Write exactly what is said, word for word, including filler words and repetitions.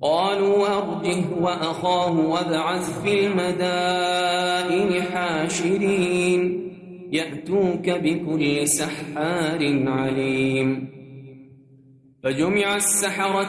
قالوا أرجه وأخاه وابعث في المدائن حاشرين يأتوك بكل سحار عليم. فجمع السحرة